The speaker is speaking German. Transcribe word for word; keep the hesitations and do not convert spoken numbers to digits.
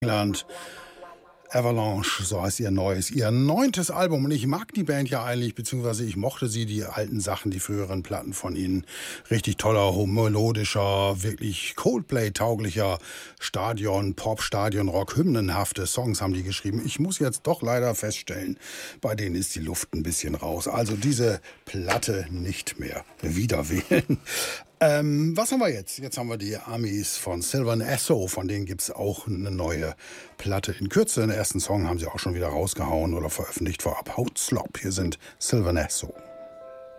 England. Avalanche, so heißt ihr neues, ihr neuntes Album. Und ich mag die Band ja eigentlich, beziehungsweise ich mochte sie, die alten Sachen, die früheren Platten von ihnen. Richtig toller, melodischer, wirklich Coldplay-tauglicher Stadion, Pop, Stadion, Rock, hymnenhafte Songs haben die geschrieben. Ich muss jetzt doch leider feststellen, bei denen ist die Luft ein bisschen raus. Also diese Platte nicht mehr wieder wählen. Ähm, was haben wir jetzt? Jetzt haben wir die Amis von Sylvan Esso, von denen gibt's auch eine neue Platte in Kürze. Den ersten Song haben sie auch schon wieder rausgehauen oder veröffentlicht vorab. Haut Slop, hier sind Sylvan Esso.